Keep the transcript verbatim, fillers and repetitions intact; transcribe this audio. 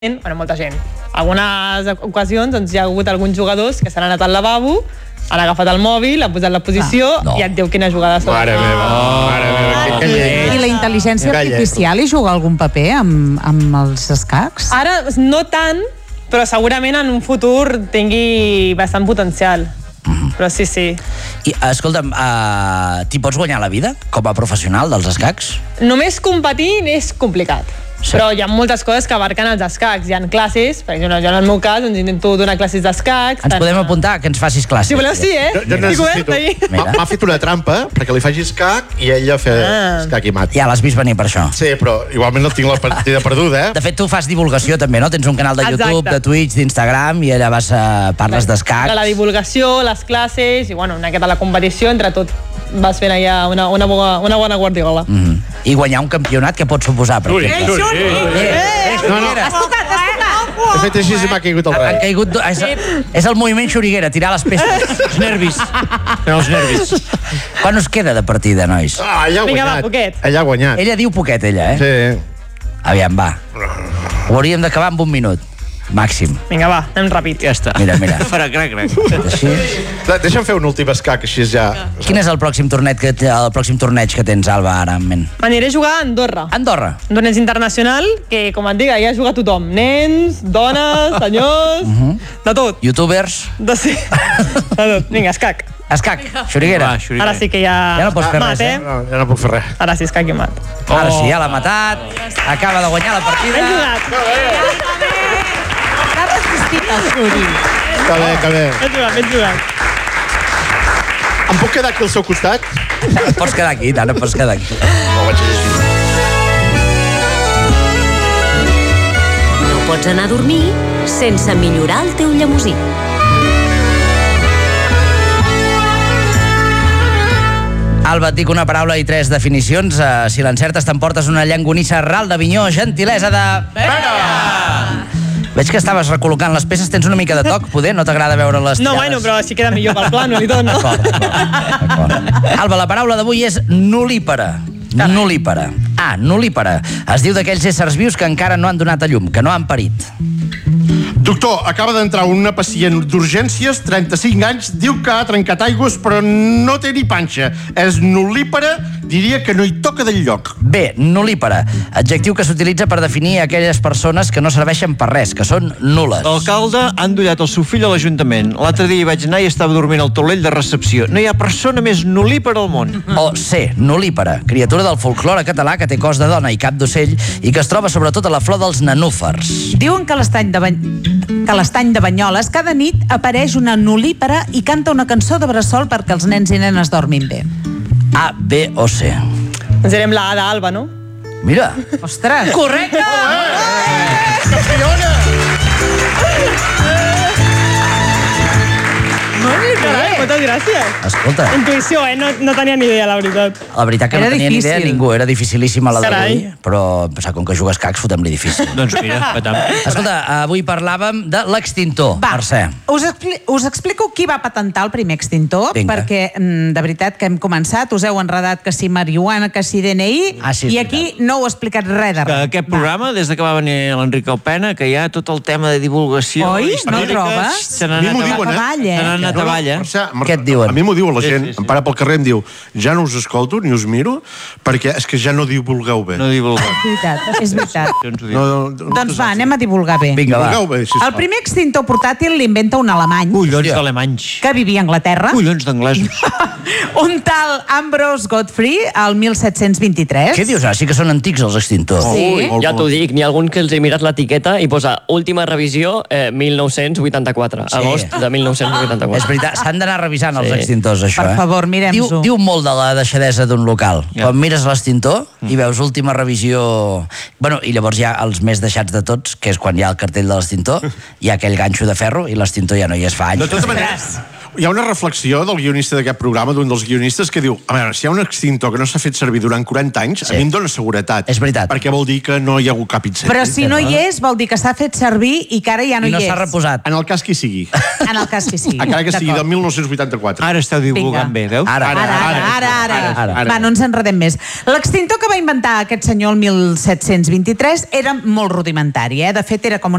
Bueno, molta gent. Algunes ocasions doncs, hi ha hagut alguns jugadors que s'han anat al lavabo, han agafat el mòbil, han posat la posició ah, no. i et diu quina jugada són. Mare meva, oh, mare meva. Que, que lleig. I la intel·ligència que artificial hi juga algun paper amb, amb els escacs? Ara no tant, però segurament en un futur tingui bastant potencial. Mm-hmm. Però sí, sí. I, escolta'm, uh, t'hi pots guanyar la vida com a professional dels escacs? Només competir és complicat. Sí. Però hi ha moltes coses que abarquen els escacs. Hi ha classes, per exemple, jo en el meu cas doncs intento donar classes d'escacs. Ens podem apuntar que ens facis classes. Si voleu, sí, eh? Jo, jo necessito... M'ha fet una trampa perquè li faci escac i ella fa ah. escac i mat. Ja l'has vist venir per això. Sí, però igualment no tinc la partida perduda, eh? De fet, tu fas divulgació també, no? Tens un canal de YouTube, Exacte. de Twitch, d'Instagram i allà vas a... parles d'escacs. La divulgació, les classes i, bueno, una miqueta la competició, entre tot vas fent allà una, una, bona, una bona guardiola. Mm-hmm. I guanyar un campionat, què pot suposar? Per Ui, ui, ui, ui. Eh, no, no. Has tocat, has tocat. De fet, així se m'ha caigut el Han rei. caigut... És, és el moviment xuriguera, tirar les pestes. Els nervis. No, els nervis. Quan us queda de partida, nois? Ah, ella ha Vinga, guanyat. va, poquet. Ella ha guanyat. Ella diu poquet, ella, eh? Sí. Aviam, va. Ho hauríem d'acabar amb un minut. Màxim. Vinga, va, anem ràpid. Ja està. Mira, mira. Farà crac, crac. Així. Deixa'm fer un últim escac, així ja... Quin és el pròxim torneig que, el pròxim torneig que tens, Alba, ara en ment? M'aniré a jugar a Andorra. Andorra. Un torneig internacional que, com et dic, ja juga tothom. Nens, dones, senyors, Uh-huh. de tot. Youtubers. De, sí. de tot. Vinga, escac. Escac, xuriguera. Va, xuriguera. Ara sí que ja... Ja no pots fer mat, res, eh? No, ja no puc fer res. Ara sí, escac i mat. Ara sí, ja l'ha matat. Acaba de guanyar la partida. Ben jugat. T'ha resistit el Xuri. Que bé, que bé. Ben jugat, ben jugat. Em puc quedar aquí al seu costat? Et pots quedar aquí, tant, et pots quedar aquí. No, vaig llegir. No pots anar a dormir sense millorar el teu llemosí. Alba, et dic una paraula i tres definicions. Uh, si l'encertes, t'emportes una llangonissa ral d'Avinyó, gentilesa de... Vera! Veig que estaves recol·locant les peces, tens una mica de toc, poder? No t'agrada veure les tirades? No, bueno, però si queda millor pel plano, li dono. D'acord, d'acord, d'acord. Alba, la paraula d'avui és nulípara. Nulípara. Ah, nulípara. Es diu d'aquells éssers vius que encara no han donat a llum, que no han parit. Doctor, acaba d'entrar una pacient d'urgències, trenta-cinc anys, diu que ha trencat aigües però no té ni panxa. És nulípara, diria que no hi toca del lloc. Bé, nulípara. Adjectiu que s'utilitza per definir aquelles persones que no serveixen per res, que són nules. L'alcalde ha endollat el seu fill a l'Ajuntament. L'altre dia hi vaig anar i estava dormint al taulell de recepció. No hi ha persona més nulípara al món. O C, nulípara, criatura del folklore català que té cos de dona i cap d'ocell i que es troba sobretot a la flor dels nenúfars. Diuen que l'estany de, Bany... que l'estany de Banyoles cada nit apareix una nulípara i canta una cançó de bressol perquè els nens i nenes dormin bé. A, B o C. Ens direm la A d'Alba, no? Mira. Ostres! Correcte! Campiona! Carai, moltes gràcies. Escolta, Intuïció, eh? No, no tenia ni idea, la veritat. la veritat que Era no tenia difícil. ni idea ningú, era dificilíssima la Carai. d'avui, però pensar, com que jugues cacs, fotem-li difícil. Doncs mira, patam. Escolta, avui parlàvem de l'extintor, Va, Mercè. us, expli us explico qui va patentar el primer extintor, Vinga. perquè mm, de veritat que hem començat, us heu enredat que si marihuana, que si D N I, Ah, sí, és i aquí no heu explicat res de Que res. aquest programa, des de que va venir l'Enric Alpena, que hi ha tot el tema de divulgació... Oi? No el històriques, trobes? Se n'ha A mi anat m'ho a diuen, eh? Avall, eh? Se n'ha anat a balla. Mercè, Mer- Què et diuen? A mi m'ho diu la gent, Sí, sí, sí. em para pel carrer i em diu ja no us escolto ni us miro perquè és que ja no divulgueu bé. No divulga. És veritat, és veritat. Ens ho diu. No, no, no, Doncs va, anem a divulgar bé. Vinga, va. Divulgueu bé, sisplau. El primer extintor portàtil l'inventa un alemany Collons d'alemanys. que vivia a Anglaterra, Collons d'anglesos. un tal Ambrose Godfrey, el mil set-cents vint-i-tres. Què dius? Ah, sí que són antics els extintors. Sí. Molt, Ja molt. t'ho dic, n'hi ha algun que els he mirat l'etiqueta i posa última revisió eh, mil nou-cents vuitanta-quatre, Sí. agost de mil nou-cents És vuitanta-quatre. veritat, s'han d'anar revisant els Sí. extintors, això, Per eh? favor, mirem-s'ho. Diu, diu molt de la deixadesa d'un local. Ja. Quan mires l'extintor i veus última revisió... Bueno, i llavors hi ha els més deixats de tots, que és quan hi ha el cartell de l'extintor, hi ha aquell ganxo de ferro i l'extintor ja no hi es fa anys. De totes maneres, Hi ha una reflexió del guionista d'aquest programa, d'un dels guionistes, que diu, a veure, si hi ha un extintor que no s'ha fet servir durant quaranta anys, sí. a mi em dóna seguretat. És veritat. Perquè vol dir que no hi ha hagut cap incendi. Però si no hi és, vol dir que s'ha fet servir i que ara ja no, I no hi és. s'ha reposat. En el cas que hi sigui. En el cas que sigui. Encara que sigui del mil nou-cents vuitanta-quatre. Ara esteu divulgant bé, veus? Ara, Ara, ara, ara, ara. ara, ara. ara. Va, no ens enredem més. L'extintor que va inventar aquest senyor el mil set-cents vint-i-tres era molt rudimentari, eh? De fet, era com